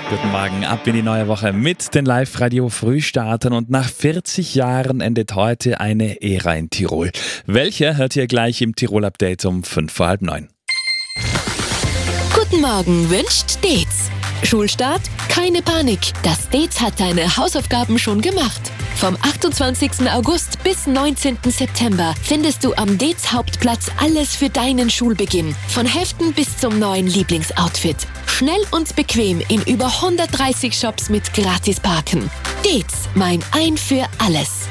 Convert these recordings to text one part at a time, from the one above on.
Guten Morgen, ab in die neue Woche mit den Live-Radio-Frühstartern und nach 40 Jahren endet heute eine Ära in Tirol. Welche hört ihr gleich im Tirol-Update um 8:55. Guten Morgen wünscht Dez. Schulstart? Keine Panik. Das Dez hat deine Hausaufgaben schon gemacht. Vom 28. August bis 19. September findest du am Dez Hauptplatz alles für deinen Schulbeginn. Von Heften bis zum neuen Lieblingsoutfit. Schnell und bequem in über 130 Shops mit Gratisparken. Dez, mein Ein für alles.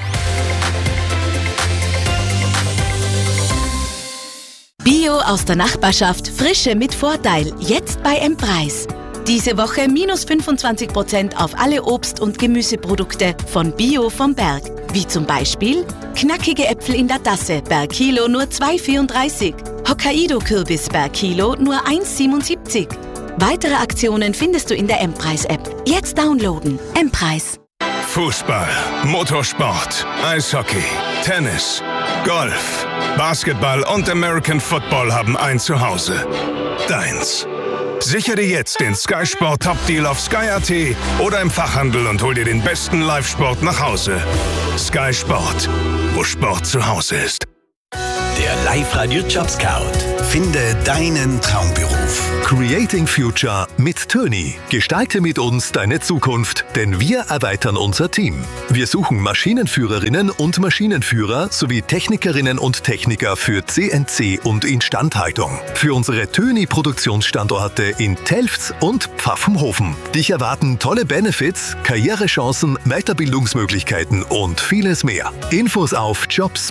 Bio aus der Nachbarschaft, Frische mit Vorteil, jetzt bei M-Preis. Diese Woche minus 25% auf alle Obst- und Gemüseprodukte von Bio vom Berg. Wie zum Beispiel knackige Äpfel in der Tasse, per Kilo nur 2,34. Hokkaido-Kürbis per Kilo nur 1,77. Weitere Aktionen findest du in der M-Preis-App. Jetzt downloaden. M-Preis. Fußball, Motorsport, Eishockey, Tennis, Golf, Basketball und American Football haben ein Zuhause. Deins. Sichere dir jetzt den Sky Sport Top Deal auf Sky.at oder im Fachhandel und hol dir den besten Live-Sport nach Hause. Sky Sport, wo Sport zu Hause ist. Der Live-Radio Job Scout. Finde deinen Traumberuf. Creating Future mit Töni. Gestalte mit uns deine Zukunft, denn wir erweitern unser Team. Wir suchen Maschinenführerinnen und Maschinenführer sowie Technikerinnen und Techniker für CNC und Instandhaltung. Für unsere Töni-Produktionsstandorte in Telfs und Pfaffenhofen. Dich erwarten tolle Benefits, Karrierechancen, Weiterbildungsmöglichkeiten und vieles mehr. Infos auf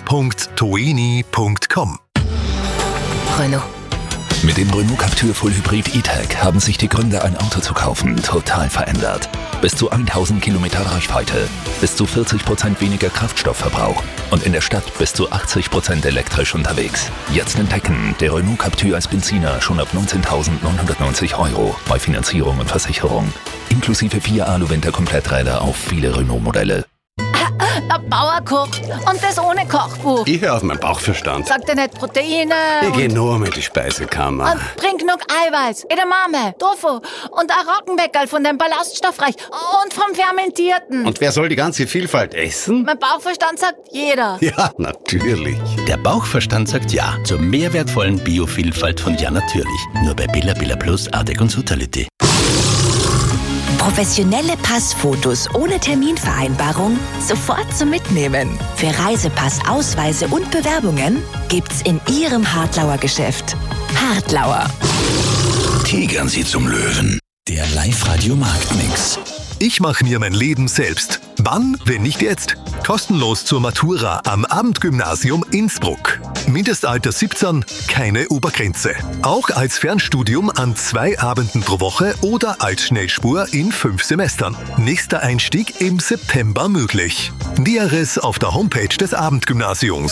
jobs.toeni.com. Renault. Mit dem Renault Captur Full Hybrid E-Tech haben sich die Gründe, ein Auto zu kaufen, total verändert. Bis zu 1000 Kilometer Reichweite, bis zu 40% weniger Kraftstoffverbrauch und in der Stadt bis zu 80% elektrisch unterwegs. Jetzt entdecken, der Renault Captur als Benziner schon ab 19.990 € bei Finanzierung und Versicherung. Inklusive 4 Alu-Winter-Kompletträder auf viele Renault-Modelle. Der Bauer kocht und das ohne Kochbuch. Ich höre auf meinen Bauchverstand. Sagt er nicht Proteine? Ich gehe nur mit die Speisekammer. Und bring genug Eiweiß, Edamame, Tofu und ein Roggenbäckerl von dem Ballaststoffreich und vom Fermentierten. Und wer soll die ganze Vielfalt essen? Mein Bauchverstand sagt jeder. Ja, natürlich. Der Bauchverstand sagt ja zur mehr wertvollen Biovielfalt von Ja Natürlich. Nur bei Billa Billa Plus, Ardec und Sutality. Professionelle Passfotos ohne Terminvereinbarung sofort zum Mitnehmen. Für Reisepass, Ausweise und Bewerbungen gibt's in Ihrem Hartlauer Geschäft. Hartlauer. Tigern Sie zum Löwen. Der Live-Radio Marktmix. Ich mache mir mein Leben selbst. Wann, wenn nicht jetzt? Kostenlos zur Matura am Abendgymnasium Innsbruck. Mindestalter 17, keine Obergrenze. Auch als Fernstudium an 2 Abenden pro Woche oder als Schnellspur in 5 Semestern. Nächster Einstieg im September möglich. Näheres auf der Homepage des Abendgymnasiums.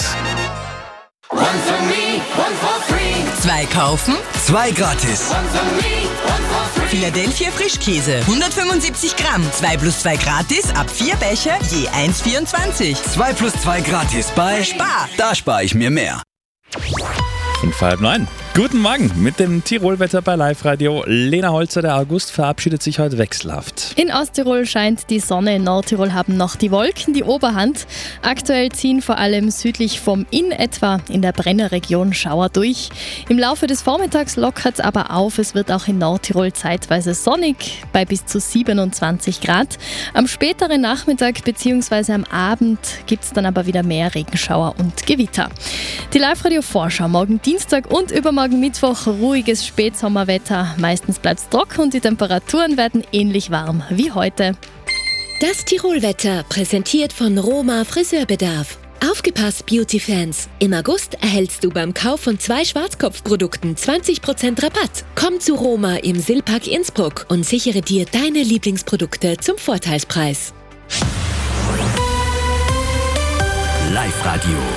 2 kaufen, 2 gratis. Philadelphia Frischkäse, 175 Gramm, 2 plus 2 gratis, ab 4 Becher, je 1,24. 2 plus 2 gratis bei Spar. Da spare ich mir mehr. 8:30. Guten Morgen mit dem Tirolwetter bei Live-Radio. Lena Holzer, der August verabschiedet sich heute wechselhaft. In Osttirol scheint die Sonne, in Nordtirol haben noch die Wolken die Oberhand. Aktuell ziehen vor allem südlich vom Inn, etwa in der Brennerregion, Schauer durch. Im Laufe des Vormittags lockert es aber auf. Es wird auch in Nordtirol zeitweise sonnig bei bis zu 27 Grad. Am späteren Nachmittag bzw. am Abend gibt es dann aber wieder mehr Regenschauer und Gewitter. Die Live-Radio-Vorschau morgen Dienstag und übermorgen Mittwoch ruhiges Spätsommerwetter. Meistens bleibt es trocken und die Temperaturen werden ähnlich warm wie heute. Das Tirolwetter präsentiert von Roma Friseurbedarf. Aufgepasst, Beauty-Fans! Im August erhältst du beim Kauf von 2 Schwarzkopfprodukten 20% Rabatt. Komm zu Roma im Silpark Innsbruck und sichere dir deine Lieblingsprodukte zum Vorteilspreis. Live-Radio.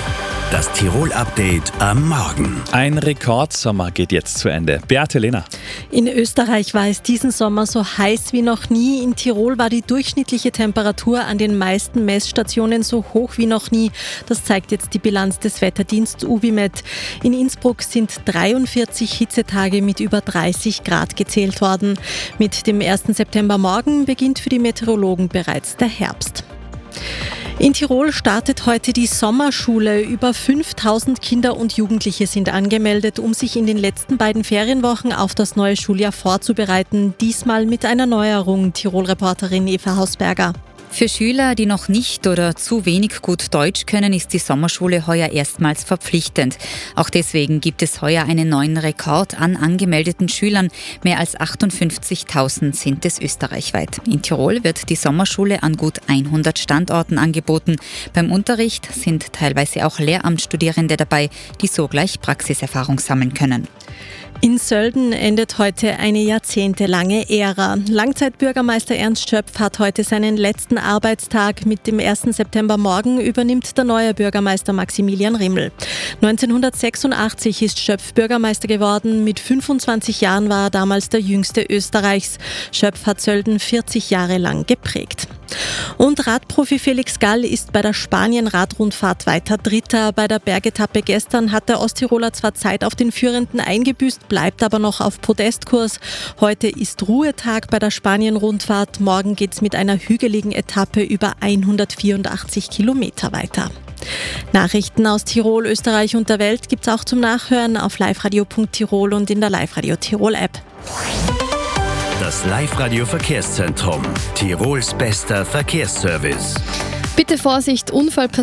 Das Tirol-Update am Morgen. Ein Rekordsommer geht jetzt zu Ende. Beate Lehner. In Österreich war es diesen Sommer so heiß wie noch nie. In Tirol war die durchschnittliche Temperatur an den meisten Messstationen so hoch wie noch nie. Das zeigt jetzt die Bilanz des Wetterdiensts Ubimet. In Innsbruck sind 43 Hitzetage mit über 30 Grad gezählt worden. Mit dem 1. Septembermorgen beginnt für die Meteorologen bereits der Herbst. In Tirol startet heute die Sommerschule. Über 5000 Kinder und Jugendliche sind angemeldet, um sich in den letzten beiden Ferienwochen auf das neue Schuljahr vorzubereiten. Diesmal mit einer Neuerung, Tirol-Reporterin Eva Hausberger. Für Schüler, die noch nicht oder zu wenig gut Deutsch können, ist die Sommerschule heuer erstmals verpflichtend. Auch deswegen gibt es heuer einen neuen Rekord an angemeldeten Schülern. Mehr als 58.000 sind es österreichweit. In Tirol wird die Sommerschule an gut 100 Standorten angeboten. Beim Unterricht sind teilweise auch Lehramtsstudierende dabei, die sogleich Praxiserfahrung sammeln können. In Sölden endet heute eine jahrzehntelange Ära. Langzeitbürgermeister Ernst Schöpf hat heute seinen letzten Arbeitstag. Mit dem 1. Septembermorgen übernimmt der neue Bürgermeister Maximilian Rimmel. 1986 ist Schöpf Bürgermeister geworden. Mit 25 Jahren war er damals der jüngste Österreichs. Schöpf hat Sölden 40 Jahre lang geprägt. Und Radprofi Felix Gall ist bei der Spanien-Radrundfahrt weiter Dritter. Bei der Bergetappe gestern hat der Osttiroler zwar Zeit auf den Führenden eingebüßt, bleibt aber noch auf Podestkurs. Heute ist Ruhetag bei der Spanien-Rundfahrt. Morgen geht's mit einer hügeligen Etappe über 184 Kilometer weiter. Nachrichten aus Tirol, Österreich und der Welt gibt's auch zum Nachhören auf liveradio.tirol und in der Live-Radio Tirol-App. Das Live-Radio-Verkehrszentrum. Tirols bester Verkehrsservice. Bitte Vorsicht, Unfall passiert